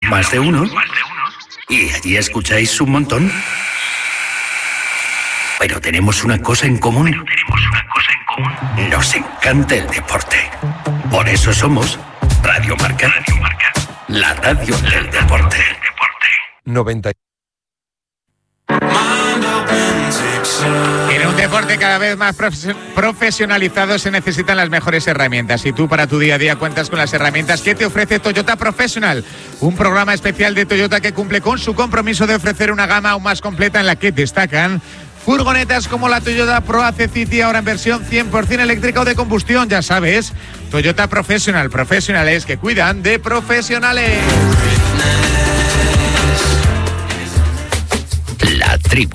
¿Más de uno? ¿Y allí escucháis un montón? Pero tenemos una cosa en común. Nos encanta el deporte. Por eso somos Radio Marca. La radio del deporte. 90. En un deporte cada vez más profesionalizado se necesitan las mejores herramientas. Y tú para tu día a día cuentas con las herramientas que te ofrece Toyota Professional, un programa especial de Toyota que cumple con su compromiso de ofrecer una gama aún más completa en la que destacan furgonetas como la Toyota Proace City, ahora en versión 100% eléctrica o de combustión. Ya sabes, Toyota Professional, profesionales que cuidan de profesionales. La tribu.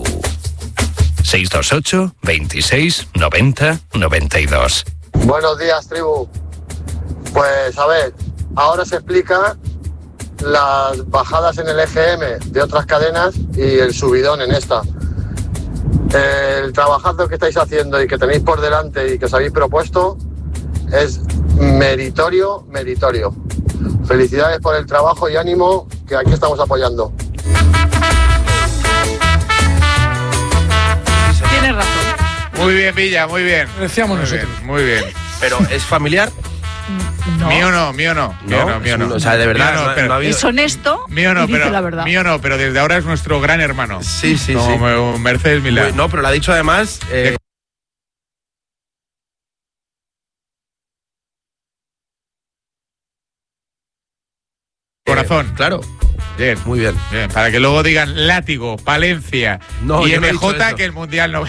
628 26 90 92. Buenos días, tribu. Pues a ver, ahora se explica las bajadas en el EGM de otras cadenas y el subidón en esta. El trabajazo que estáis haciendo y que tenéis por delante y que os habéis propuesto es meritorio. Felicidades por el trabajo y ánimo, que aquí estamos apoyando. Tienes razón. Muy bien, Villa, muy bien. Lo decíamos nosotros. Muy bien. ¿Pero es familiar? No. Mío no. O sea, de verdad, Mío no, pero- no ha habido... Es honesto Mío no, y dice pero la verdad. mío no, pero desde ahora es nuestro gran hermano. Sí. Como Mercedes Milán. No, pero lo ha dicho además... Corazón. Claro, Bien. muy bien. Bien, para que luego digan Látigo, Palencia No, y yo no he dicho MJ eso. que el Mundial no ve.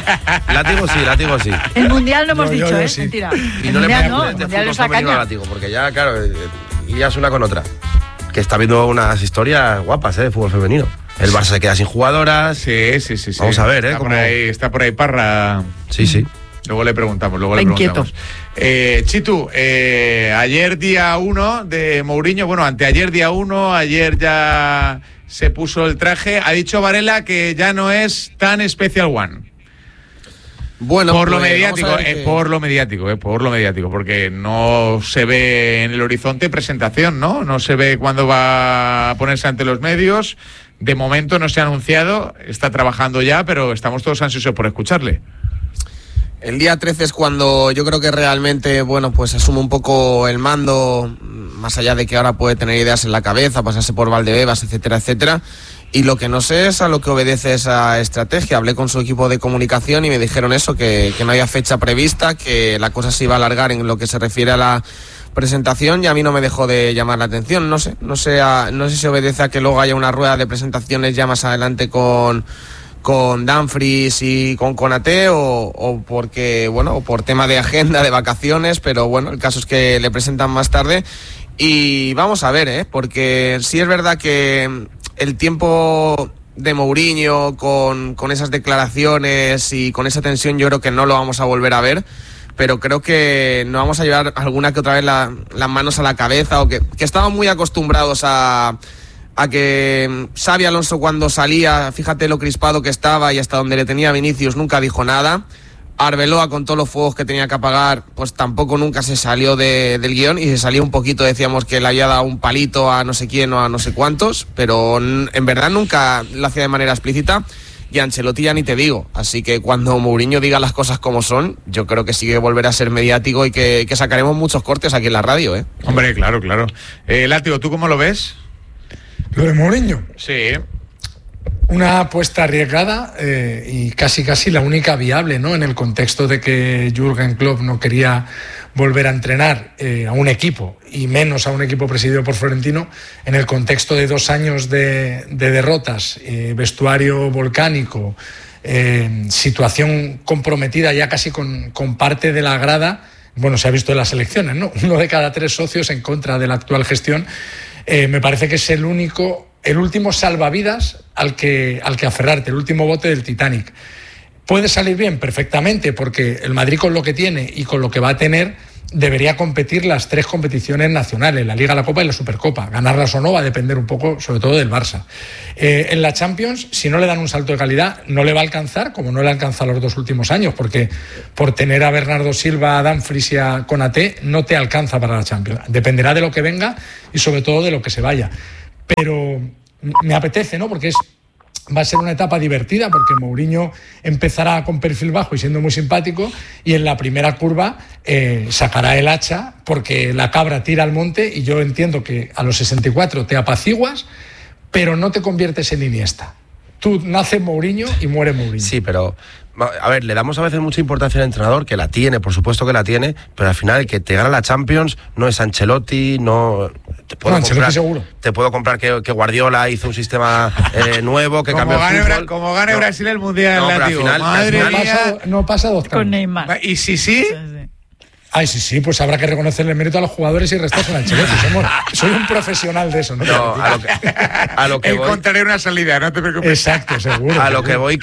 Látigo sí. El mundial no hemos Yo dicho, sí. mentira. Y El no le mundial pongas el de mundial fútbol es la femenino a caña. látigo, porque ya, claro, lías una con otra. Que está viendo unas historias guapas, de fútbol femenino. El Barça se queda sin jugadoras. Sí. Vamos a ver, Está por ahí Parra. Sí. Luego le preguntamos, Inquieto. Chitu, ayer día 1 de Mourinho, bueno, anteayer día 1, ayer ya se puso el traje. Ha dicho Varela que ya no es tan Special One. Bueno, Por lo pues, mediático, vamos a ver que- por lo mediático, porque no se ve en el horizonte presentación, ¿no? No se ve cuándo va a ponerse ante los medios. De momento no se ha anunciado, está trabajando ya, pero estamos todos ansiosos por escucharle. El día 13 es cuando yo creo que realmente, bueno, pues asume un poco el mando, más allá de que ahora puede tener ideas en la cabeza, pasarse por Valdebebas, etcétera, etcétera. Y lo que no sé es a lo que obedece esa estrategia. Hablé con su equipo de comunicación y me dijeron eso, que no había fecha prevista, que la cosa se iba a alargar en lo que se refiere a la presentación, y a mí no me dejó de llamar la atención. No sé si obedece a que luego haya una rueda de presentaciones ya más adelante con Dumfries y con Konaté o porque, bueno, o por tema de agenda, de vacaciones, pero bueno, el caso es que le presentan más tarde y vamos a ver, porque sí es verdad que el tiempo de Mourinho con esas declaraciones y con esa tensión yo creo que no lo vamos a volver a ver, pero creo que nos vamos a llevar alguna que otra vez las manos a la cabeza, o que estaban muy acostumbrados a que Xabi Alonso cuando salía, fíjate lo crispado que estaba y hasta donde le tenía Vinicius nunca dijo nada. Arbeloa, con todos los fuegos que tenía que apagar, pues tampoco nunca se salió del guión, y se salió un poquito, decíamos que le había dado un palito a no sé quién o a no sé cuántos, pero en verdad nunca lo hacía de manera explícita. Y Ancelotti ya ni te digo, así que cuando Mourinho diga las cosas como son, yo creo que sí que volverá a ser mediático y que sacaremos muchos cortes aquí en la radio, Hombre, claro. Látigo, ¿tú cómo lo ves? Lo de Mourinho, Sí. una apuesta arriesgada y casi la única viable, ¿no? En el contexto de que Jürgen Klopp no quería volver a entrenar a un equipo, y menos a un equipo presidido por Florentino, en el contexto de 2 años de derrotas, vestuario volcánico, situación comprometida ya casi con parte de la grada. Bueno, se ha visto en las elecciones, ¿no? 1 de cada 3 socios en contra de la actual gestión. Me parece que es el último salvavidas al que aferrarte, el último bote del Titanic. Puede salir bien perfectamente, porque el Madrid, con lo que tiene y con lo que va a tener, debería competir las 3 competiciones nacionales, la Liga, la Copa y la Supercopa. Ganarlas o no va a depender un poco, sobre todo, del Barça. En la Champions, si no le dan un salto de calidad, no le va a alcanzar, como no le ha alcanzado los 2 últimos años, porque por tener a Bernardo Silva, a Dumfries y a Konaté, no te alcanza para la Champions. Dependerá de lo que venga y sobre todo de lo que se vaya. pero me apetece, ¿no? Porque va a ser una etapa divertida, porque Mourinho empezará con perfil bajo y siendo muy simpático, y en la primera curva sacará el hacha, porque la cabra tira al monte, y yo entiendo que a los 64 te apaciguas, pero no te conviertes en Iniesta. Tú nace Mourinho y muere Mourinho. Sí, pero a ver, le damos a veces mucha importancia al entrenador, que la tiene, por supuesto que la tiene, pero al final el que te gana la Champions no es Ancelotti, no... Ancelotti seguro. Te puedo comprar que Guardiola hizo un sistema nuevo, que cambió el fútbol. Como gane Brasil el Mundial, No, pero al digo, final- madre al final- mía. No pasa de octavos. Con Neymar. ¿Y sí? Ay, sí, pues habrá que reconocerle el mérito a los jugadores y restarse a Ancelotti. Soy un profesional de eso, ¿no? No, a lo que voy... Encontraré una salida, no te preocupes. Exacto, seguro. A lo que voy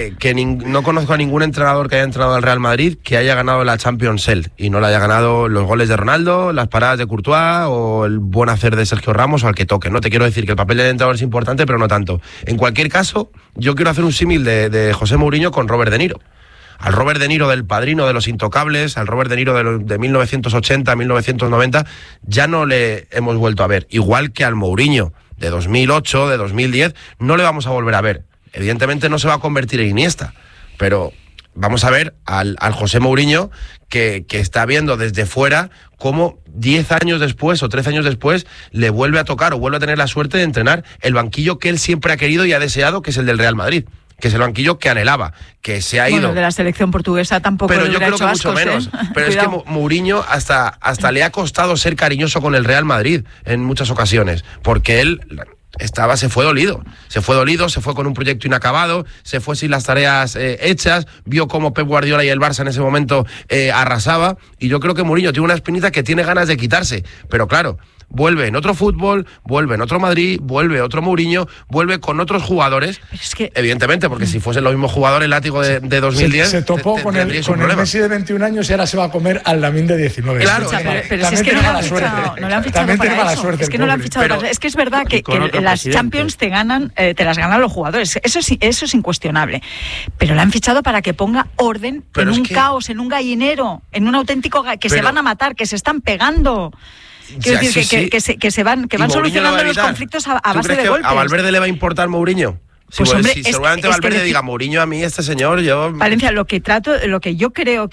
no conozco a ningún entrenador que haya entrenado al Real Madrid que haya ganado la Champions él y no le haya ganado los goles de Ronaldo, las paradas de Courtois o el buen hacer de Sergio Ramos o al que toque. No te quiero decir que el papel del entrenador es importante, pero no tanto. En cualquier caso, yo quiero hacer un símil de José Mourinho con Robert De Niro. Al Robert De Niro del Padrino, de Los Intocables, al Robert De Niro de 1980, 1990, ya no le hemos vuelto a ver. Igual que al Mourinho de 2008, de 2010, no le vamos a volver a ver. Evidentemente no se va a convertir en Iniesta, pero vamos a ver al José Mourinho que está viendo desde fuera cómo 10 años después o 13 años después le vuelve a tocar o vuelve a tener la suerte de entrenar el banquillo que él siempre ha querido y ha deseado, que es el del Real Madrid, que es el banquillo que anhelaba, que se ha ido. Bueno, de la selección portuguesa tampoco pero le yo hubiera creo hecho que mucho ascos, menos. ¿eh? Pero es que Mourinho hasta le ha costado ser cariñoso con el Real Madrid en muchas ocasiones, porque él se fue dolido, se fue con un proyecto inacabado, se fue sin las tareas hechas, vio cómo Pep Guardiola y el Barça en ese momento arrasaba, y yo creo que Mourinho tiene una espinita que tiene ganas de quitarse, pero claro, vuelve en otro fútbol, vuelve en otro Madrid, vuelve otro Mourinho, vuelve con otros jugadores, Es que... evidentemente, porque si fuesen los mismos jugadores, el látigo de 2010... Se topó con el Messi de 21 años y ahora se va a comer al Lamine de 19. Claro, pero si es que no le han fichado, no le han fichado para eso. Es que no le han fichado para eso. Es que es verdad que las Champions te las ganan los jugadores. Eso es incuestionable. Pero le han fichado para que ponga orden en un caos, en un gallinero, en un auténtico que se van a matar, que se están pegando. Quiero decir, que se van solucionando los conflictos a base de golpes. ¿A Valverde le va a importar Mourinho? Pues hombre, seguramente Valverde diga, Mourinho a mí, este señor, yo... Valencia, lo que yo creo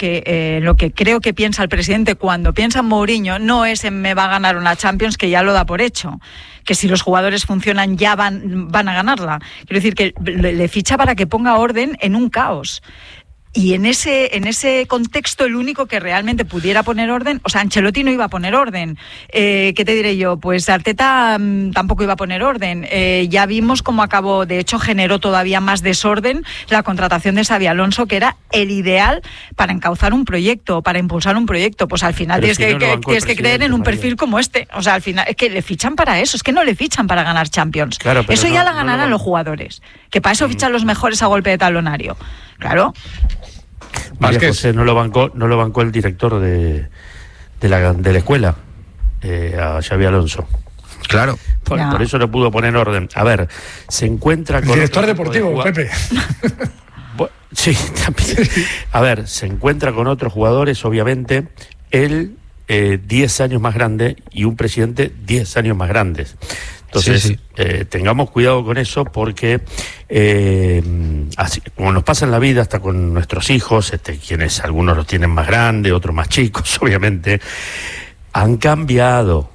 que piensa el presidente cuando piensa en Mourinho no es en me va a ganar una Champions, que ya lo da por hecho, que si los jugadores funcionan ya van a ganarla. Quiero decir que le ficha para que ponga orden en un caos. Y en ese contexto el único que realmente pudiera poner orden, o sea, Ancelotti no iba a poner orden. ¿Qué te diré yo? Pues Arteta tampoco iba a poner orden. Ya vimos cómo acabó, de hecho generó todavía más desorden la contratación de Xabi Alonso, que era el ideal para encauzar un proyecto, para impulsar un proyecto. Pues al final tienes que creer en un perfil como este. O sea, al final es que le fichan para eso, es que no le fichan para ganar Champions. Claro, eso ya la ganarán los jugadores, que para eso fichan los mejores a golpe de talonario. Claro. María José no lo bancó el director de la escuela, a Xabi Alonso. Claro. Por eso no pudo poner orden. A ver, se encuentra con... El director deportivo, Pepe. Sí, también. A ver, se encuentra con otros jugadores, obviamente. Él, 10 años más grande, y un presidente 10 años más grandes. Entonces, tengamos cuidado con eso, porque así como nos pasa en la vida, hasta con nuestros hijos, quienes algunos los tienen más grandes, otros más chicos, obviamente, han cambiado.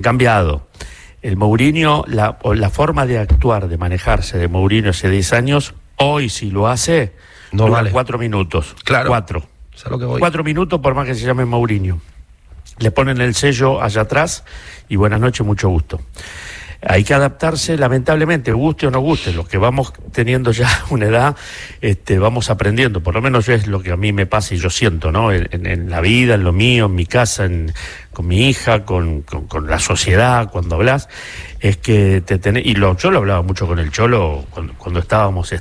El Mourinho, la forma de actuar, de manejarse de Mourinho hace 10 años, hoy si lo hace, no dura vale. 4 minutos. Claro. 4. Es a lo que voy. 4 minutos, por más que se llame Mourinho. Le ponen el sello allá atrás y buenas noches, mucho gusto. Hay que adaptarse, lamentablemente, guste o no guste. Los que vamos teniendo ya una edad, vamos aprendiendo. Por lo menos es lo que a mí me pasa y yo siento, ¿no? En la vida, en lo mío, en mi casa, con mi hija, con la sociedad, cuando hablas, es que yo lo hablaba mucho con el Cholo cuando estábamos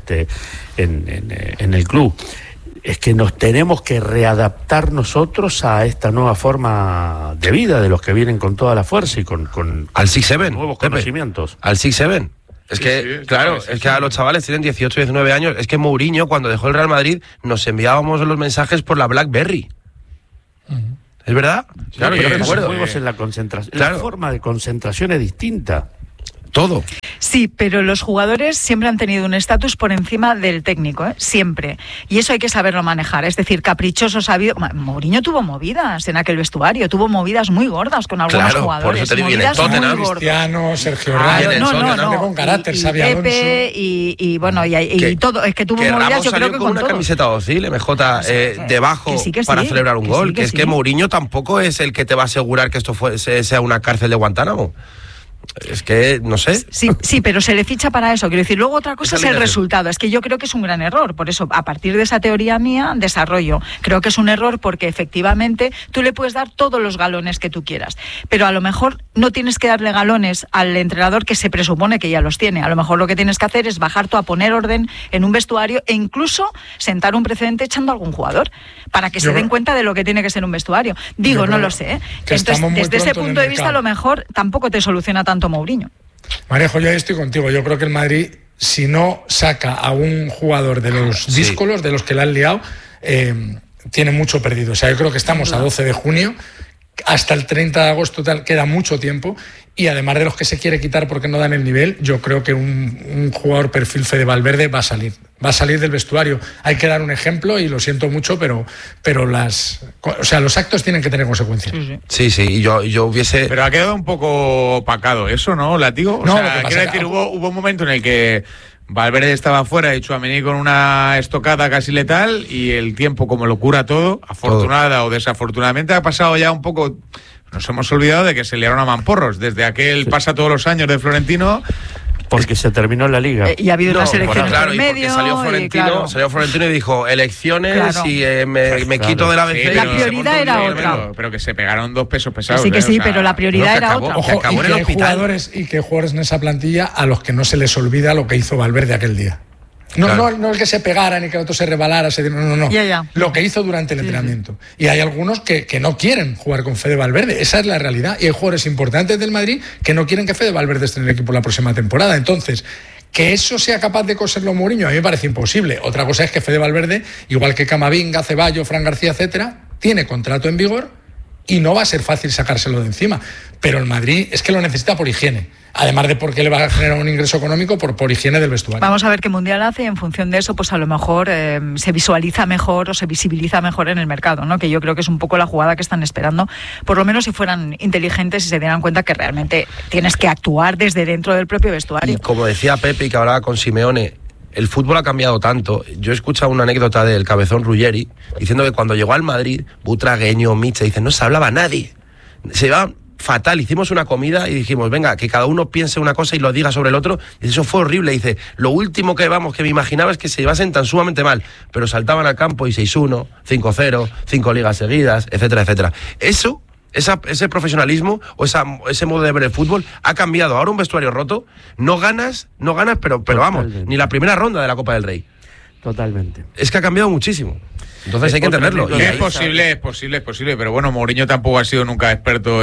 en el club. Es que nos tenemos que readaptar nosotros a esta nueva forma de vida de los que vienen con toda la fuerza y con al 6-7, nuevos Pepe, conocimientos. Al 6-7. Es que, es que a los chavales tienen 18, 19 años. Es que Mourinho, cuando dejó el Real Madrid, nos enviábamos los mensajes por la BlackBerry. ¿Es verdad? Claro, yo pero recuerdo. Los juegos en la concentración. Claro. La forma de concentración es distinta. todo. Sí, pero los jugadores siempre han tenido un estatus por encima del técnico, siempre. Y eso hay que saberlo manejar. Es decir, caprichosos ha habido. Mourinho tuvo movidas en aquel vestuario, tuvo movidas muy gordas con algunos jugadores. Por eso te digo, movidas muy Cristiano, Sergio Ramos, con carácter, Xabi Alonso. Pepe y bueno, y todo. Es que tuvo movidas, Ramos yo creo que con una todos. camiseta Ozil, MJ, debajo para celebrar un gol. Que es que Mourinho tampoco es el que te va a asegurar que esto sea una cárcel de Guantánamo. Es que, no sé. Sí, pero se le ficha para eso. Quiero decir, luego otra cosa es el resultado. Es que yo creo que es un gran error. Por eso, a partir de esa teoría mía, desarrollo. Creo que es un error porque efectivamente tú le puedes dar todos los galones que tú quieras. Pero a lo mejor no tienes que darle galones al entrenador que se presupone que ya los tiene. A lo mejor lo que tienes que hacer es bajar tú a poner orden en un vestuario e incluso sentar un precedente echando a algún jugador para que se den cuenta de lo que tiene que ser un vestuario. Digo, no lo sé. Entonces, desde ese punto de vista, a lo mejor tampoco te soluciona tanto Mourinho. Marejo, yo ahí estoy contigo. Yo creo que el Madrid, si no saca a un jugador de los díscolos, de los que le han liado, tiene mucho perdido. O sea, yo creo que estamos a 12 de junio, hasta el 30 de agosto queda mucho tiempo, y además de los que se quiere quitar porque no dan el nivel, yo creo que un jugador perfil Fede Valverde va a salir del vestuario. Hay que dar un ejemplo y lo siento mucho, pero los actos tienen que tener consecuencias. Sí, y yo hubiese... Pero ha quedado un poco opacado eso, ¿no, Látigo? Quiero decir, hubo un momento en el que Valverde estaba fuera y Tchouaméni con una estocada casi letal, y el tiempo, como lo cura todo, afortunada o desafortunadamente, ha pasado ya un poco. Nos hemos olvidado de que se liaron a mamporros desde aquel pasa todos los años de Florentino. Porque se terminó la liga. Y ha habido unas elecciones claro, por medio. Y porque salió Florentino y dijo elecciones y me quito de la BC. La prioridad era otra. Pero que se pegaron 2 pesos pesados. Sí, pero la prioridad era otra. Ojo, y que hay jugadores en esa plantilla a los que no se les olvida lo que hizo Valverde aquel día. No el que se pegara ni que el otro se rebalara, no. Ya. Lo que hizo durante el entrenamiento. Y hay algunos que no quieren jugar con Fede Valverde. Esa es la realidad. Y hay jugadores importantes del Madrid que no quieren que Fede Valverde esté en el equipo la próxima temporada. Entonces, que eso sea capaz de coserlo Mourinho, a mí me parece imposible. Otra cosa es que Fede Valverde, igual que Camavinga, Ceballos, Fran García, etcétera, tiene contrato en vigor y no va a ser fácil sacárselo de encima. Pero el Madrid es que lo necesita por higiene. Además de porque le va a generar un ingreso económico por higiene del vestuario. Vamos a ver qué Mundial hace, y en función de eso, pues a lo mejor se visualiza mejor o se visibiliza mejor en el mercado, ¿no? Que yo creo que es un poco la jugada que están esperando, por lo menos si fueran inteligentes y se dieran cuenta que realmente tienes que actuar desde dentro del propio vestuario. Y como decía Pepe, que hablaba con Simeone, el fútbol ha cambiado tanto. Yo he escuchado una anécdota del cabezón Ruggeri diciendo que cuando llegó al Madrid, Butragueño, Mitchell, dicen, no se hablaba nadie. Se iba fatal. Hicimos una comida y dijimos, venga, que cada uno piense una cosa y lo diga sobre el otro. Y eso fue horrible. Dice, lo último que me imaginaba es que se llevasen tan sumamente mal. Pero saltaban al campo y 6-1, 5-0, 5 ligas seguidas, etcétera, etcétera. Ese profesionalismo o ese modo de ver el fútbol ha cambiado. Ahora un vestuario roto, no ganas, pero vamos, ni la primera ronda de la Copa del Rey. Totalmente. Es que ha cambiado muchísimo. Entonces hay que entenderlo. Es posible, pero bueno, Mourinho tampoco ha sido nunca experto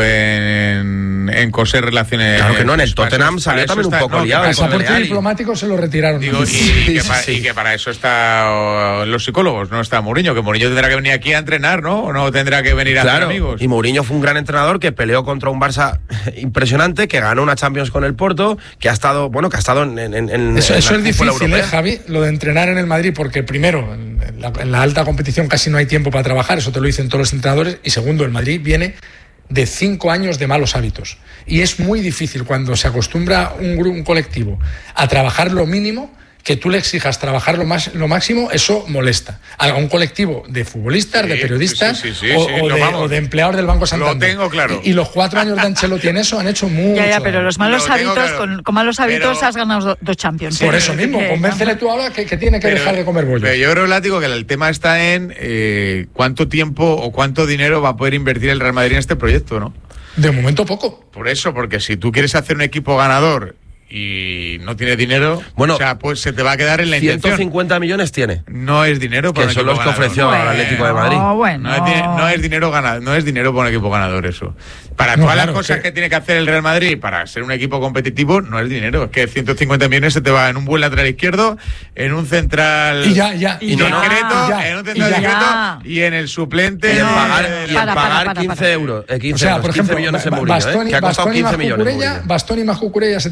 en coser relaciones. Claro que no, en el Tottenham salió también un poco liado. El pasaporte diplomático se lo retiraron. Y que para eso están los psicólogos, no está Mourinho, que Mourinho tendrá que venir aquí a entrenar, ¿no? O no tendrá que venir a hacer amigos. Y Mourinho fue un gran entrenador que peleó contra un Barça impresionante, que ganó una Champions con el Porto, que ha estado en eso es difícil, Javi, lo de entrenar en el Madrid, porque primero, en la alta competición casi no hay tiempo para trabajar, eso te lo dicen todos los entrenadores, y segundo, el Madrid viene de 5 años de malos hábitos y es muy difícil cuando se acostumbra un colectivo a trabajar lo mínimo, que tú le exijas trabajar lo máximo, eso molesta. A un colectivo de futbolistas, de periodistas o de empleados del Banco Santander. Lo tengo claro. Y los 4 años de Ancelotti en eso han hecho mucho. Ya, pero los malos hábitos, con malos hábitos has ganado 2 Champions. Por eso mismo, convéncele tú ahora que tiene que dejar de comer bollos. Pero yo creo, Látigo, que el tema está en cuánto tiempo o cuánto dinero va a poder invertir el Real Madrid en este proyecto, ¿no? De momento poco. Por eso, porque si tú quieres hacer un equipo ganador y no tiene dinero, pues se te va a quedar en la intención. 150 millones tiene. No es dinero para un equipo ganador. Que son los que ofreció al Atlético de Madrid. No es dinero ganado, no es dinero para un equipo ganador eso. Para todas las cosas que tiene que hacer el Real Madrid para ser un equipo competitivo, no es dinero. Es que 150 millones se te va en un buen lateral izquierdo, en un central en un central discreto y en el suplente. Y en pagar 15 euros. 15 por ejemplo, millones en Mourinho, que ha costado 15 millones. Bastoni más Cucurella se te van casi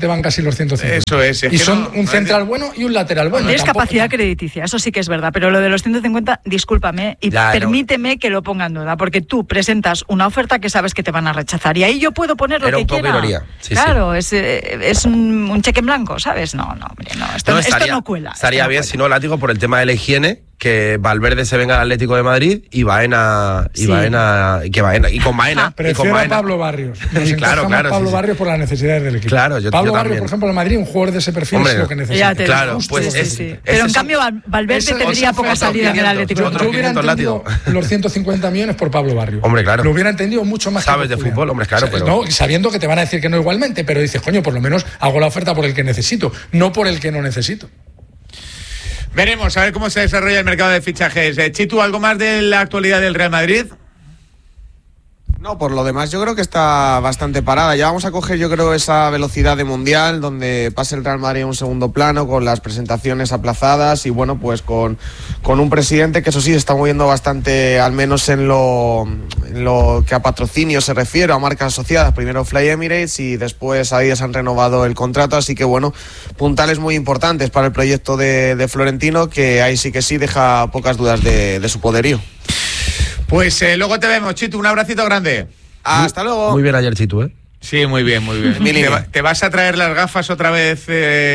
los 150. Eso es. Y son un central bueno y un lateral bueno. Tienes capacidad crediticia, eso sí que es verdad, pero lo de los 150, discúlpame y permíteme que lo ponga en duda, porque tú presentas una oferta que sabes que te van a rechazar y ahí yo puedo poner lo que quiera. Ironía. Sí, claro, sí. Es un cheque en blanco, ¿sabes? No, hombre, no, esto no cuela. Estaría bien, si no, látigo por el tema de la higiene, que Valverde se venga al Atlético de Madrid y Baena y con Baena. Prefiero a Pablo Barrios. Claro, Pablo Barrios por las necesidades del equipo. Claro, Pablo Barrios, por ejemplo, en Madrid, un jugador de ese perfil es lo que necesita. Claro, pues sí. Pero en cambio Valverde tendría poca salida en el Atlético. Yo hubiera entendido los 150 millones por Pablo Barrios. Hombre, claro. Lo hubiera entendido mucho más. Sabes de fútbol, hombre, claro, pero no, sabiendo que te van a decir que no igualmente, pero dices, coño, por lo menos hago la oferta por el que necesito, no por el que no necesito. Veremos a ver cómo se desarrolla el mercado de fichajes. Chitu, ¿algo más de la actualidad del Real Madrid? No, por lo demás yo creo que está bastante parada. Ya vamos a coger, yo creo, esa velocidad de Mundial, donde pase el Real Madrid a un segundo plano, con las presentaciones aplazadas y bueno, pues con un presidente que eso sí está moviendo bastante, al menos en lo que a patrocinio se refiere, a marcas asociadas. Primero Fly Emirates y después ahí se han renovado el contrato, así que bueno, puntales muy importantes para el proyecto de Florentino, que ahí sí que sí deja pocas dudas de su poderío. Pues luego te vemos, Chitu, un abracito grande. Hasta luego. Muy bien ayer, Chitu, ¿eh? Sí, muy bien, muy bien. ¿Te vas a traer las gafas otra vez?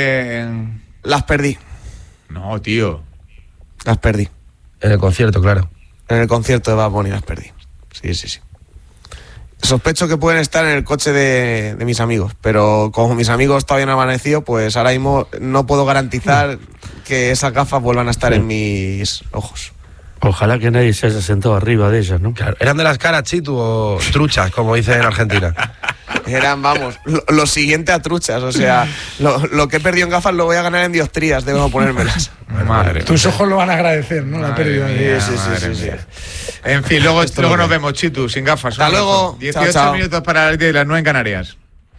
Las perdí. No, tío. Las perdí. En el concierto, claro. En el concierto de Bad Bunny las perdí. Sí. Sospecho que pueden estar en el coche de mis amigos, pero como mis amigos todavía no han amanecido, pues ahora mismo no puedo garantizar que esas gafas vuelvan a estar en mis ojos. Ojalá que nadie se haya sentado arriba de ellas, ¿no? Claro. ¿Eran de las caras, Chitu, o truchas, como dicen en Argentina? Eran, vamos, lo siguiente a truchas. O sea, lo que he perdido en gafas lo voy a ganar en dioptrías, debo ponérmelas. Madre Tus ojos lo van a agradecer, ¿no? La pérdida. Sí. En fin, luego nos vemos, Chitu, sin gafas. Hasta luego. 18 chao. minutos para las 9 en Canarias.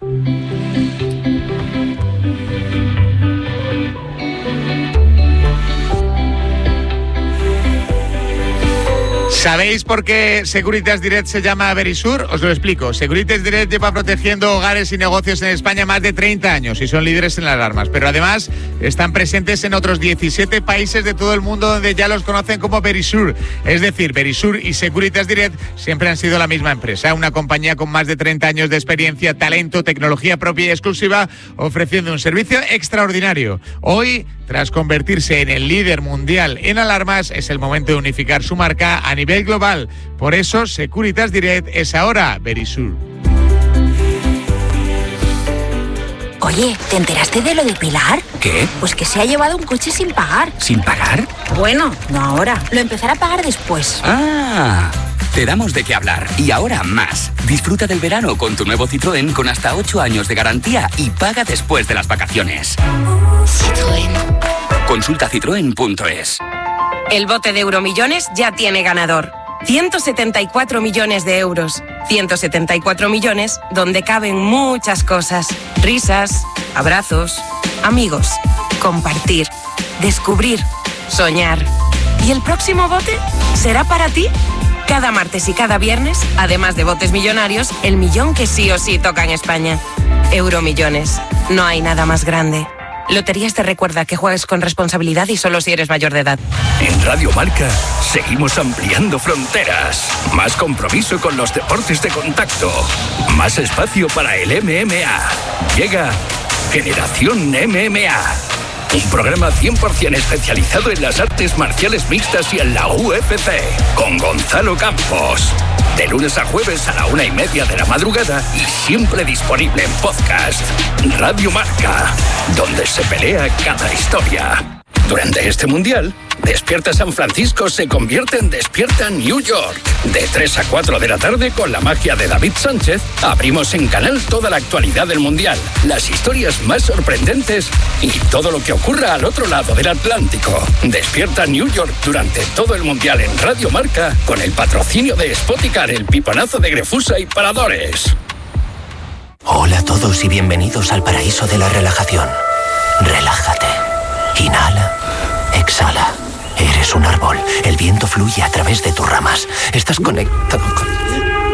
¿Sabéis por qué Securitas Direct se llama Verisur? Os lo explico. Securitas Direct lleva protegiendo hogares y negocios en España más de 30 años y son líderes en las alarmas. Pero además están presentes en otros 17 países de todo el mundo donde ya los conocen como Verisur. Es decir, Verisur y Securitas Direct siempre han sido la misma empresa. Una compañía con más de 30 años de experiencia, talento, tecnología propia y exclusiva, ofreciendo un servicio extraordinario. Hoy, tras convertirse en el líder mundial en alarmas, es el momento de unificar su marca a nivel global. Por eso, Securitas Direct es ahora Verisur. Oye, ¿te enteraste de lo de Pilar? ¿Qué? Pues que se ha llevado un coche sin pagar. ¿Sin pagar? Bueno, no ahora. Lo empezará a pagar después. ¡Ah! Te damos de qué hablar. Y ahora más. Disfruta del verano con tu nuevo Citroën con hasta 8 años de garantía y paga después de las vacaciones. Citroën. Consulta citroen.es. El bote de Euromillones ya tiene ganador. 174 millones de euros. 174 millones donde caben muchas cosas. Risas, abrazos, amigos, compartir, descubrir, soñar. ¿Y el próximo bote será para ti? Cada martes y cada viernes, además de botes millonarios, el millón que sí o sí toca en España. Euromillones. No hay nada más grande. Loterías te recuerda que juegues con responsabilidad y solo si eres mayor de edad. En Radio Marca seguimos ampliando fronteras. Más compromiso con los deportes de contacto. Más espacio para el MMA. Llega Generación MMA. Un programa 100% especializado en las artes marciales mixtas y en la UFC. Con Gonzalo Campos. De lunes a jueves a la 1:30 de la madrugada y siempre disponible en podcast. Radio Marca, donde se pelea cada historia. Durante este mundial, Despierta San Francisco se convierte en Despierta New York. De 3 a 4 de la tarde, con la magia de David Sánchez, abrimos en Canal toda la actualidad del mundial, las historias más sorprendentes y todo lo que ocurra al otro lado del Atlántico. Despierta New York durante todo el mundial en Radio Marca, con el patrocinio de Spoticar, el piponazo de Grefusa y Paradores. Hola a todos y bienvenidos al paraíso de la relajación. Relájate. Inhala. Exhala. Eres un árbol. El viento fluye a través de tus ramas. Estás conectado con...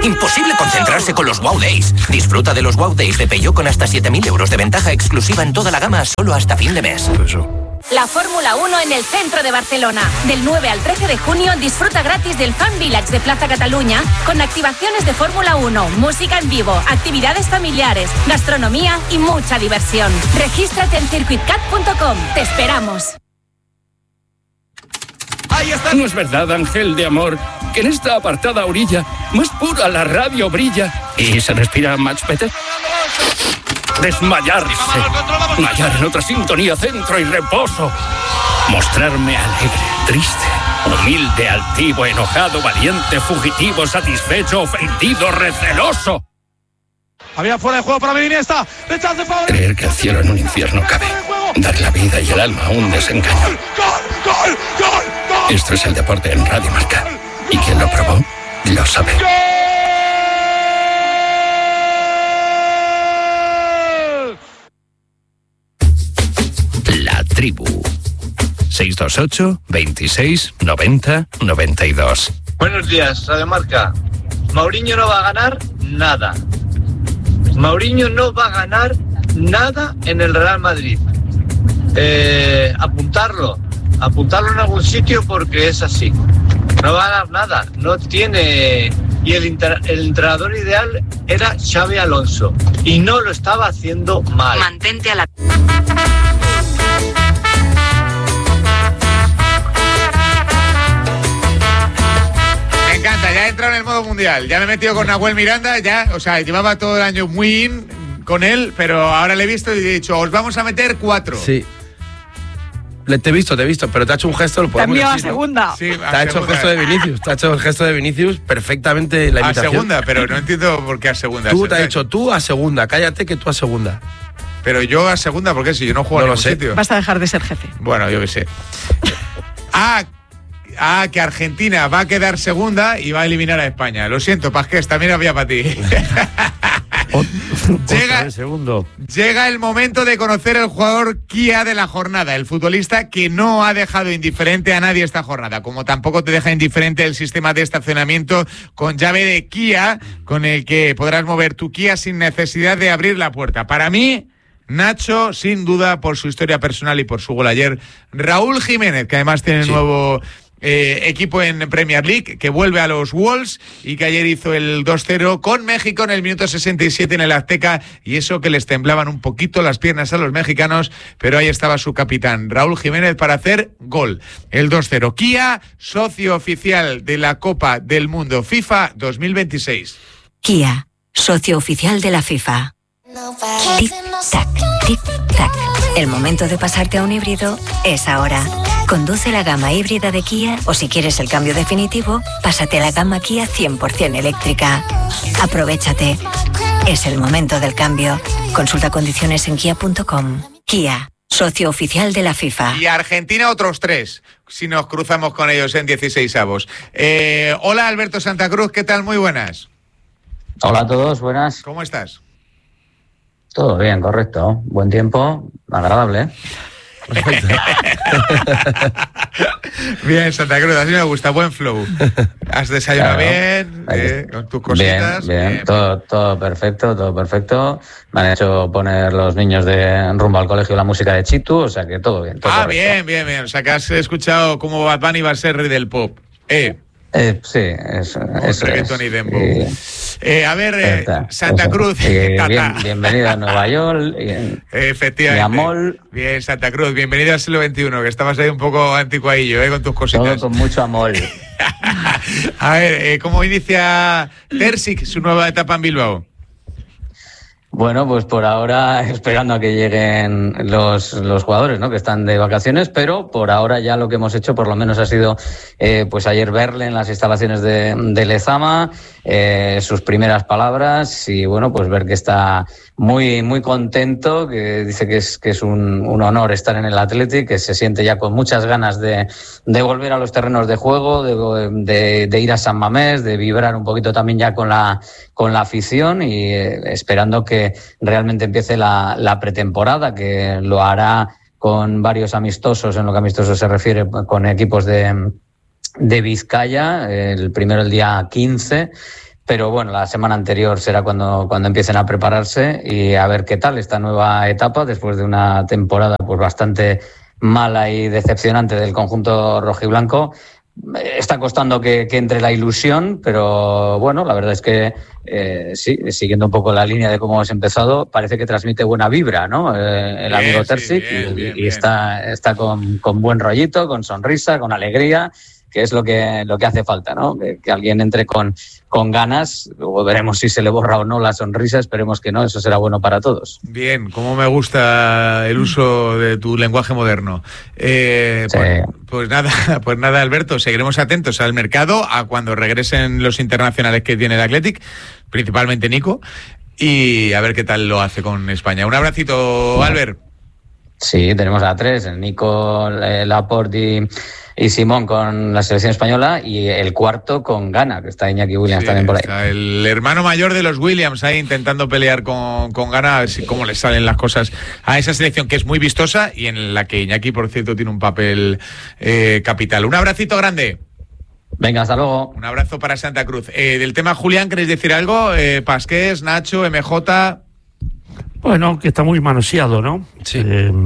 Imposible concentrarse con los Wow Days. Disfruta de los Wow Days de Peugeot con hasta 7.000 euros de ventaja exclusiva en toda la gama solo hasta fin de mes. La Fórmula 1 en el centro de Barcelona. Del 9 al 13 de junio disfruta gratis del Fan Village de Plaza Cataluña con activaciones de Fórmula 1, música en vivo, actividades familiares, gastronomía y mucha diversión. Regístrate en circuitcat.com. Te esperamos. ¿No es verdad, ángel de amor, que en esta apartada orilla más pura la radio brilla y se respira much better? Desmayarse, mallar en otra sintonía, centro y reposo, mostrarme alegre, triste, humilde, altivo, enojado, valiente, fugitivo, satisfecho, ofendido, receloso. Había fuera de juego para Iniesta. Rechace para... Creer que el cielo en un infierno cabe, dar la vida y el alma a un desengaño. ¡Gol! Esto es el deporte en Radio Marca, y quien lo probó lo sabe. La Tribu. 628 26 90 92. Buenos días, Radio Marca. Mourinho no va a ganar nada. Mourinho no va a ganar nada en el Real Madrid. Apuntarlo en algún sitio porque es así. No va a ganar nada, no tiene... Y el entrenador ideal era Xabi Alonso y no lo estaba haciendo mal. Mantente a la... Me encanta, ya he entrado en el modo mundial, ya me he metido con Nahuel Miranda, ya, o sea, llevaba todo el año muy in con él, pero ahora le he visto y he dicho, os vamos a meter 4. Sí. Te he visto, pero te ha hecho un gesto, lo podemos También decir, a segunda. ¿no? Sí, te ha hecho el gesto de Vinicius, perfectamente la imitación. A segunda, pero no entiendo por qué a segunda. Tú te has dicho tú a segunda, cállate que tú a segunda. Pero yo a segunda, ¿por qué? Si yo no juego en ningún sitio. Vas a dejar de ser jefe. Bueno, yo qué sé. Que Argentina va a quedar segunda y va a eliminar a España. Lo siento, Pasqués, también había para ti. Llega el momento de conocer el jugador Kia de la jornada, el futbolista que no ha dejado indiferente a nadie esta jornada, como tampoco te deja indiferente el sistema de estacionamiento con llave de Kia, con el que podrás mover tu Kia sin necesidad de abrir la puerta. Para mí, Nacho, sin duda, por su historia personal y por su gol ayer, Raúl Jiménez, que además tiene nuevo... equipo en Premier League, que vuelve a los Wolves y que ayer hizo el 2-0 con México en el minuto 67 en el Azteca, y eso que les temblaban un poquito las piernas a los mexicanos, pero ahí estaba su capitán Raúl Jiménez para hacer gol, el 2-0. Kia, socio oficial de la Copa del Mundo FIFA 2026. Kia, socio oficial de la FIFA. Tic-tac, tic-tac. El momento de pasarte a un híbrido es ahora. Conduce la gama híbrida de Kia, o si quieres el cambio definitivo, pásate a la gama Kia 100% eléctrica. Aprovechate. Es el momento del cambio. Consulta condiciones en kia.com. Kia, socio oficial de la FIFA. Y Argentina otros 3, si nos cruzamos con ellos en 16avos. Hola, Alberto Santa Cruz, ¿qué tal? Muy buenas. Hola a todos, buenas. ¿Cómo estás? Todo bien, correcto. Buen tiempo, agradable. Bien, Santa Cruz, así me gusta, buen flow. Has desayunado bien, con tus cositas. Bien. Todo perfecto. Me han hecho poner los niños de rumbo al colegio la música de Chitu, o sea que todo bien. Todo correcto. Bien. O sea que has escuchado cómo Bad Bunny va a ser rey del pop. Sí, eso es. A ver, Santa Cruz. Bienvenido a Nueva York. Efectivamente. Mi amor. Bien, Santa Cruz, bienvenido al siglo XXI, que estabas ahí un poco anticuadillo, con tus cositas. Todo con mucho amor. A ver, ¿cómo inicia Terzic su nueva etapa en Bilbao? Bueno, pues por ahora esperando a que lleguen los jugadores, ¿no?, que están de vacaciones, pero por ahora ya lo que hemos hecho por lo menos ha sido pues ayer verle en las instalaciones de Lezama, sus primeras palabras, y bueno, pues ver que está muy muy contento, que dice que es un honor estar en el Athletic, que se siente ya con muchas ganas de volver a los terrenos de juego, de ir a San Mamés, de vibrar un poquito también ya con la afición, y esperando que realmente empiece la pretemporada, que lo hará con varios amistosos, en lo que amistosos se refiere, con equipos de Vizcaya, el primero el día 15, pero bueno, la semana anterior será cuando empiecen a prepararse y a ver qué tal esta nueva etapa después de una temporada pues bastante mala y decepcionante del conjunto rojiblanco. Está costando que entre la ilusión, pero bueno, la verdad es que sí, siguiendo un poco la línea de cómo hemos empezado, parece que transmite buena vibra, ¿no? El amigo Terzic, y está con buen rollito, con sonrisa, con alegría, que es lo que hace falta, ¿no? Que alguien entre con ganas. Luego veremos si se le borra o no la sonrisa, esperemos que no, eso será bueno para todos. Bien, cómo me gusta el uso de tu lenguaje moderno. Sí. Pues nada, Alberto, seguiremos atentos al mercado, a cuando regresen los internacionales que tiene el Athletic, principalmente Nico, y a ver qué tal lo hace con España. Un abracito, Albert. Sí, tenemos a tres, el Nico, Laporte y Simón con la selección española, y el cuarto con Ghana, que está Iñaki Williams también por ahí. El hermano mayor de los Williams ahí intentando pelear con Ghana, a ver cómo le salen las cosas a esa selección que es muy vistosa y en la que Iñaki, por cierto, tiene un papel capital. Un abracito grande. Venga, hasta luego. Un abrazo para Santa Cruz. Del tema Julián, ¿queréis decir algo? Pasqués, Nacho, MJ... Bueno, que está muy manoseado, ¿no? Sí.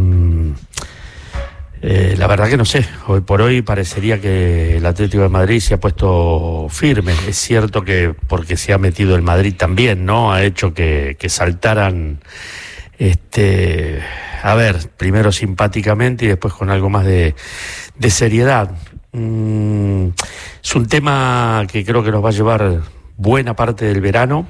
La verdad que no sé, hoy por hoy parecería que el Atlético de Madrid se ha puesto firme. Es cierto que porque se ha metido el Madrid también, ¿no? Ha hecho que saltaran, a ver, primero simpáticamente y después con algo más de seriedad. Es un tema que creo que nos va a llevar buena parte del verano.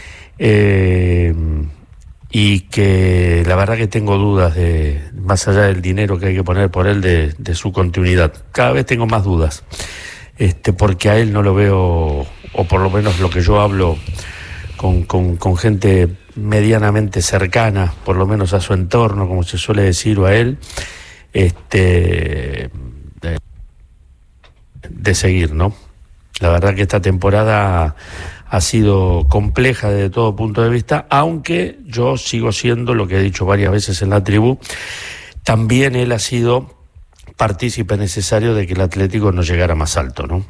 Y que la verdad que tengo dudas de, más allá del dinero que hay que poner por él, de su continuidad. Cada vez tengo más dudas, porque a él no lo veo, o por lo menos lo que yo hablo con gente medianamente cercana, por lo menos a su entorno, como se suele decir, o a él, de seguir, ¿no? La verdad que esta temporada ha sido compleja desde todo punto de vista, aunque yo sigo siendo, lo que he dicho varias veces en la tribu, también él ha sido partícipe necesario de que el Atlético no llegara más alto, ¿no?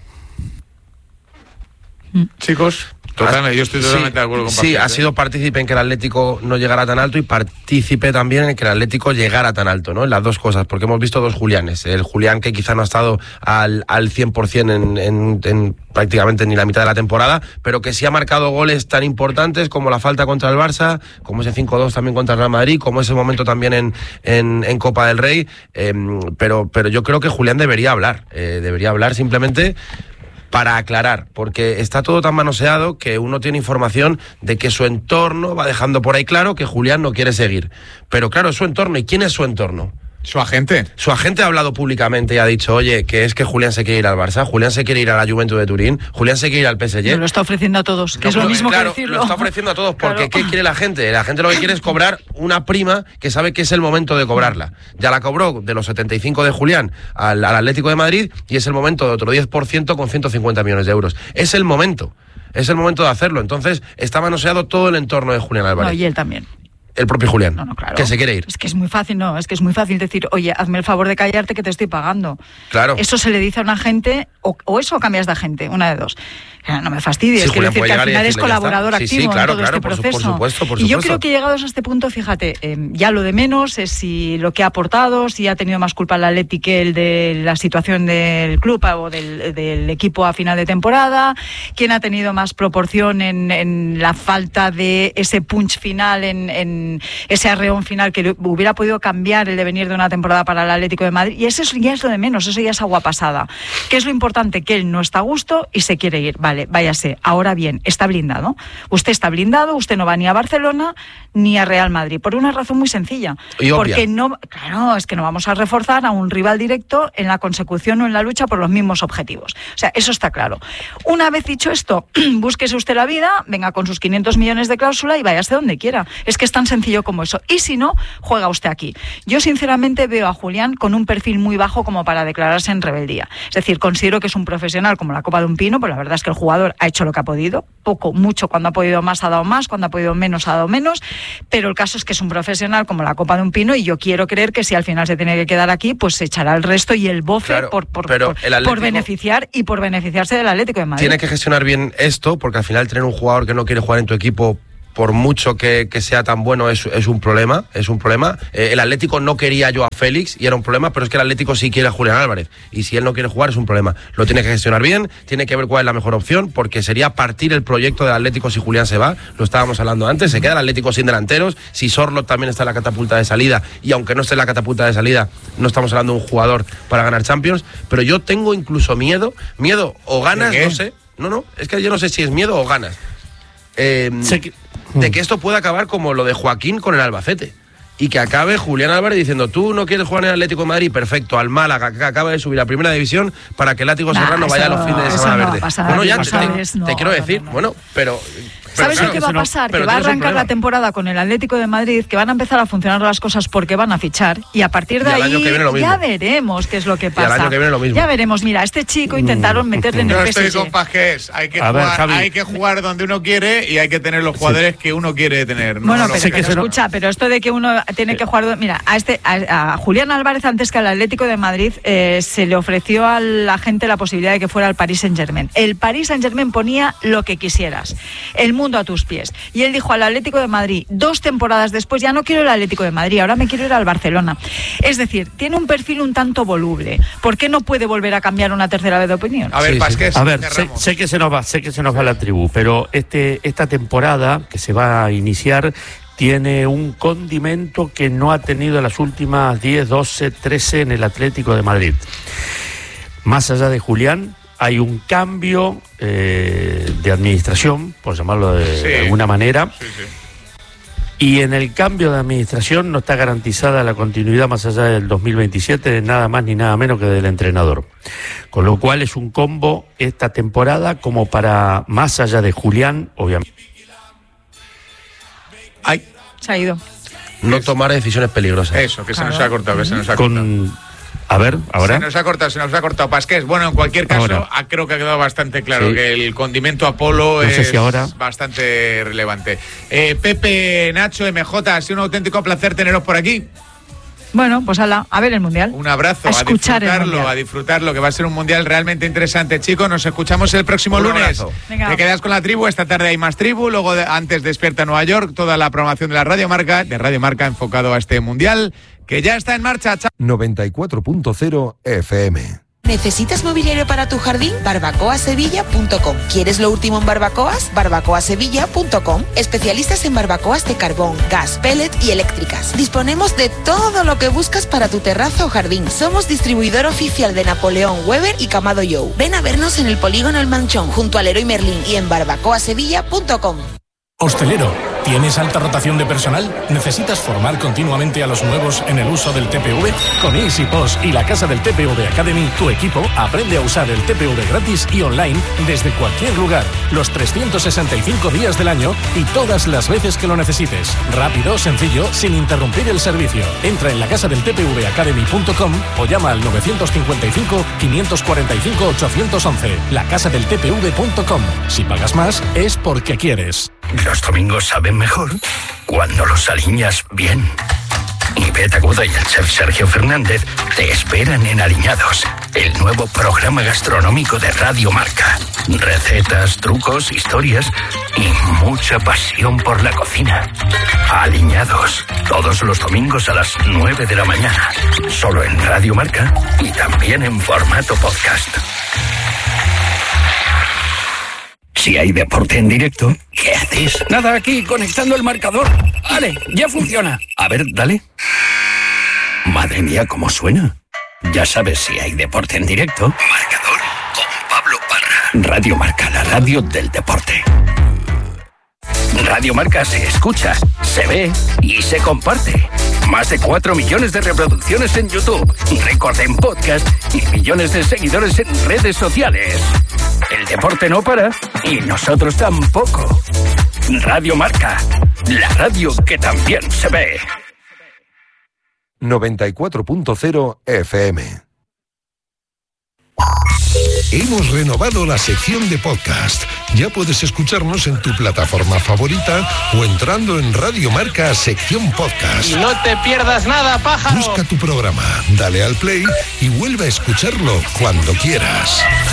Chicos, totalmente, yo estoy totalmente de acuerdo con Pasqués. Sí, ha sido partícipe en que el Atlético no llegara tan alto y partícipe también en que el Atlético llegara tan alto, ¿no? En las dos cosas, porque hemos visto dos Julianes. El Julián que quizá no ha estado al 100% en prácticamente ni la mitad de la temporada, pero que sí ha marcado goles tan importantes como la falta contra el Barça, como ese 5-2 también contra el Real Madrid, como ese momento también en Copa del Rey. Pero yo creo que Julián debería hablar simplemente para aclarar, porque está todo tan manoseado que uno tiene información de que su entorno va dejando por ahí claro que Julián no quiere seguir. Pero claro, es su entorno. ¿Y quién es su entorno? Su agente. Su agente ha hablado públicamente y ha dicho, oye, que es que Julián se quiere ir al Barça, Julián se quiere ir a la Juventud de Turín, Julián se quiere ir al PSG. No, lo está ofreciendo a todos, que es lo mismo que decirlo. Lo está ofreciendo a todos, porque ¿qué quiere la gente? La gente lo que quiere es cobrar una prima que sabe que es el momento de cobrarla. Ya la cobró de los 75 de Julián al Atlético de Madrid y es el momento de otro 10% con 150 millones de euros. Es el momento de hacerlo. Entonces está manoseado todo el entorno de Julián Álvarez. No, y él también. El propio Julián, claro. Que se quiere ir. Es que es muy fácil decir, oye, hazme el favor de callarte que te estoy pagando. Claro. Eso se le dice a un agente, o eso cambias de agente, una de dos. No me fastidies, sí, quiero decir que al final es colaborador activo en todo este proceso. Por supuesto. Y yo creo que llegados a este punto, fíjate, ya lo de menos es si lo que ha aportado, si ha tenido más culpa el Atleti que el de la situación del club o del equipo a final de temporada, quién ha tenido más proporción en la falta de ese punch final, en ese arreón final que hubiera podido cambiar el devenir de una temporada para el Atlético de Madrid. Y eso ya es lo de menos, eso ya es agua pasada. ¿Qué es lo importante? Que él no está a gusto y se quiere ir. Vale, váyase. Ahora bien, está blindado. Usted está blindado, usted no va ni a Barcelona ni a Real Madrid, por una razón muy sencilla. Y obvia. Porque es que no vamos a reforzar a un rival directo en la consecución o en la lucha por los mismos objetivos. O sea, eso está claro. Una vez dicho esto, búsquese usted la vida, venga con sus 500 millones de cláusula y váyase donde quiera. Es que es tan sencillo como eso. Y si no, juega usted aquí. Yo sinceramente veo a Julián con un perfil muy bajo como para declararse en rebeldía. Es decir, considero que es un profesional como la copa de un pino, pero la verdad es que el jugador ha hecho lo que ha podido, poco, mucho, cuando ha podido más ha dado más, cuando ha podido menos ha dado menos, pero el caso es que es un profesional como la copa de un pino y yo quiero creer que si al final se tiene que quedar aquí, pues se echará el resto y el bofe por beneficiar y por beneficiarse del Atlético de Madrid. Tiene que gestionar bien esto, porque al final tener un jugador que no quiere jugar en tu equipo, por mucho que sea tan bueno, es un problema. El Atlético no quería a Joao Félix y era un problema, pero es que el Atlético sí quiere a Julián Álvarez y si él no quiere jugar es un problema. Lo tiene que gestionar bien, tiene que ver cuál es la mejor opción, porque sería partir el proyecto del Atlético si Julián se va. Lo estábamos hablando antes, se queda el Atlético sin delanteros. Si Sorloth también está en la catapulta de salida, y aunque no esté en la catapulta de salida, no estamos hablando de un jugador para ganar Champions, pero yo tengo incluso miedo o ganas, no sé. No, es que yo no sé si es miedo o ganas. De que esto pueda acabar como lo de Joaquín con el Albacete y que acabe Julián Álvarez diciendo: tú no quieres jugar en el Atlético de Madrid, perfecto, al Málaga, que acaba de subir a primera división, para que el Látigo Serrano vaya a los fines de semana verde. Bueno, ya te quiero decir, bueno, pero... ¿Sabes lo que va a pasar? Que va a arrancar la temporada con el Atlético de Madrid, que van a empezar a funcionar las cosas porque van a fichar, y a partir de ahí ya veremos qué es lo que pasa. Y al año que viene lo mismo. Ya veremos. Mira, este chico intentaron meterle en el PSG. Yo estoy con Pajés. Hay que jugar donde uno quiere y hay que tener los jugadores que uno quiere tener. Bueno, pero escucha, pero esto de que uno tiene que jugar... Mira, a Julián Álvarez, antes que al Atlético de Madrid, se le ofreció a la gente la posibilidad de que fuera al Paris Saint-Germain. El Paris Saint-Germain ponía lo que quisieras. El mundo a tus pies. Y él dijo al Atlético de Madrid, 2 temporadas después: ya no quiero el Atlético de Madrid, ahora me quiero ir al Barcelona. Es decir, tiene un perfil un tanto voluble. ¿Por qué no puede volver a cambiar una tercera vez de opinión? A ver, Pásquez, sé que se nos va la tribu, pero esta temporada que se va a iniciar tiene un condimento que no ha tenido las últimas 10, 12, 13 en el Atlético de Madrid. Más allá de Julián, hay un cambio de administración, por llamarlo de alguna manera, y en el cambio de administración no está garantizada la continuidad más allá del 2027 de nada más ni nada menos que del entrenador. Con lo cual es un combo esta temporada como para, más allá de Julián, obviamente. Se ha ido. No tomar decisiones peligrosas. Eso, que se nos ha cortado, A ver, ahora. Se nos ha cortado Pásquez. Bueno, en cualquier caso, creo que ha quedado bastante claro que el condimento Apolo es bastante relevante. Pepe, Nacho, MJ, ha sido un auténtico placer teneros por aquí. Bueno, pues a ver el Mundial. Un abrazo, a disfrutarlo, que va a ser un Mundial realmente interesante, chicos. Nos escuchamos el próximo lunes. Te quedas con la tribu, esta tarde hay más tribu, luego antes Despierta Nueva York, toda la programación de la Radio Marca enfocado a este Mundial, que ya está en marcha. 94.0 FM. ¿Necesitas mobiliario para tu jardín? barbacoasevilla.com. ¿Quieres lo último en barbacoas? barbacoasevilla.com. Especialistas en barbacoas de carbón, gas, pellet y eléctricas. Disponemos de todo lo que buscas para tu terraza o jardín. Somos distribuidor oficial de Napoleón, Weber y Camado Joe. Ven a vernos en el polígono El Manchón, junto al Leroy Merlin, y en barbacoasevilla.com. Hostelero, ¿tienes alta rotación de personal? ¿Necesitas formar continuamente a los nuevos en el uso del TPV? Con EasyPost y la Casa del TPV Academy, tu equipo aprende a usar el TPV gratis y online desde cualquier lugar, los 365 días del año y todas las veces que lo necesites. Rápido, sencillo, sin interrumpir el servicio. Entra en lacasadeltpvacademy.com o llama al 955 545 811. lacasadeltpv.com. Si pagas más, es porque quieres. Los domingos saben mejor cuando los aliñas bien. Ivette Agudo y el chef Sergio Fernández te esperan en Aliñados, el nuevo programa gastronómico de Radio Marca. Recetas, trucos, historias y mucha pasión por la cocina. Aliñados, todos los domingos a las 9 de la mañana. Solo en Radio Marca y también en formato podcast. Si hay deporte en directo, ¿qué haces? Nada, aquí, conectando el marcador. Vale, ya funciona. A ver, dale. Madre mía, ¿cómo suena? Ya sabes, si hay deporte en directo. Marcador con Pablo Parra. Radio Marca, la radio del deporte. Radio Marca se escucha, se ve y se comparte. Más de 4 millones de reproducciones en YouTube, récord en podcast y millones de seguidores en redes sociales. El deporte no para y nosotros tampoco. Radio Marca, la radio que también se ve. 94.0 FM. hemos renovado la sección de podcast. Ya puedes escucharnos en tu plataforma favorita o entrando en Radio Marca sección podcast. No te pierdas nada, pájaro. Busca tu programa, dale al play y vuelve a escucharlo cuando quieras.